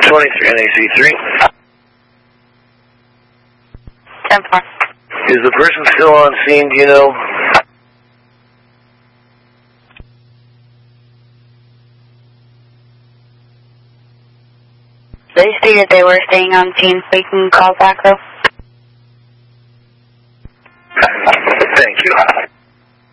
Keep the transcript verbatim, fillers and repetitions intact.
twenty-three N A C three. ten four. Is the person still on scene, do you know? They stated they were staying on scene, so you can call back though. Thank you.